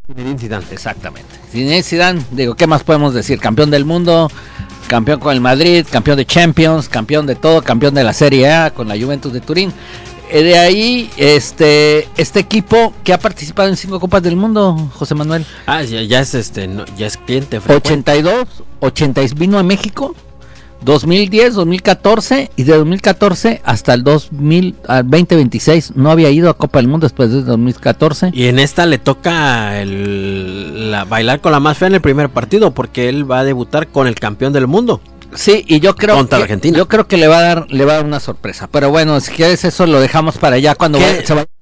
Zinedine Zidane. Exactamente. Zinedine Zidane, digo, ¿qué más podemos decir? Campeón del mundo, campeón con el Madrid, campeón de Champions, campeón de todo, campeón de la Serie A con la Juventus de Turín. De ahí, este equipo que ha participado en 5 Copas del Mundo, José Manuel. Ya es cliente frecuente. 82, vino a México, 2010, 2014, y de 2014 hasta el 2026 no había ido a Copa del Mundo después de 2014. Y en esta le toca bailar con la más fea en el primer partido, porque él va a debutar con el campeón del mundo. Sí, y yo creo contra Argentina. Yo creo que le va a dar una sorpresa. Pero bueno, si quieres eso lo dejamos para allá cuando se vaya